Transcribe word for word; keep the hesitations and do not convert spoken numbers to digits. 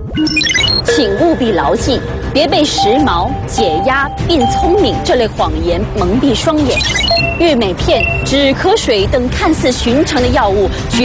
请务必牢记，别被时髦、解压并聪明这类谎言蒙蔽双眼。玉美片、止咳水等看似寻常的药物。